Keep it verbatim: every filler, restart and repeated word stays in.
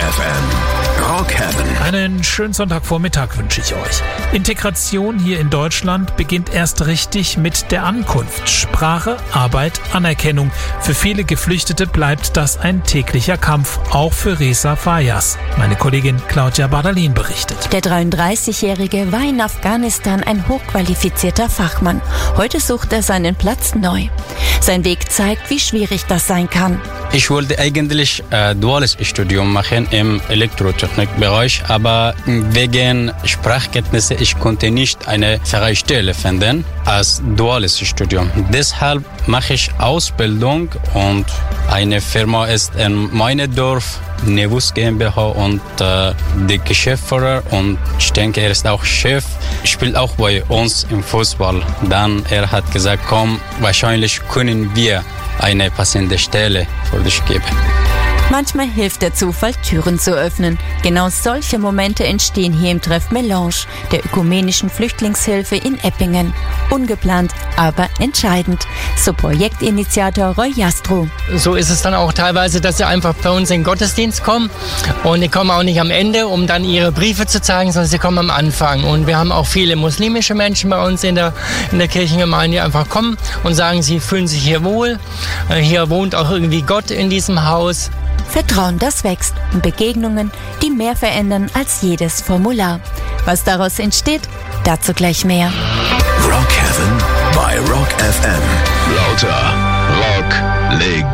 F M. Rock Heaven. Einen schönen Sonntagvormittag wünsche ich euch. Integration hier in Deutschland beginnt erst richtig mit der Ankunft. Sprache, Arbeit, Anerkennung. Für viele Geflüchtete bleibt das ein täglicher Kampf, auch für Reza Fayyaz. Meine Kollegin Claudia Bardalin berichtet. Der dreiunddreißigjährige war in Afghanistan ein hochqualifizierter Fachmann. Heute sucht er seinen Platz neu. Sein Weg zeigt, wie schwierig das sein kann. Ich wollte eigentlich äh, duales Studium machen im Elektrotechnikbereich, aber wegen Sprachkenntnisse ich konnte nicht eine freie Stelle finden als duales Studium. Deshalb mache ich Ausbildung und eine Firma ist in meinem Dorf, Nevus GmbH, und äh, der Geschäftsführer, und ich denke, er ist auch Chef, spielt auch bei uns im Fußball. Dann er hat gesagt, komm, wahrscheinlich können wir eine passende Stelle für dich geben. Manchmal hilft der Zufall, Türen zu öffnen. Genau solche Momente entstehen hier im Treff Melange, der ökumenischen Flüchtlingshilfe in Eppingen. Ungeplant, aber entscheidend. So Projektinitiator Roy Jastrow. So ist es dann auch teilweise, dass sie einfach bei uns in den Gottesdienst kommen. Und die kommen auch nicht am Ende, um dann ihre Briefe zu zeigen, sondern sie kommen am Anfang. Und wir haben auch viele muslimische Menschen bei uns in der, in der Kirchengemeinde, die einfach kommen und sagen, sie fühlen sich hier wohl. Hier wohnt auch irgendwie Gott in diesem Haus. Vertrauen, das wächst, und Begegnungen, die mehr verändern als jedes Formular. Was daraus entsteht, dazu gleich mehr. Rock Heaven bei Rock F M. Lauter Rock Legende.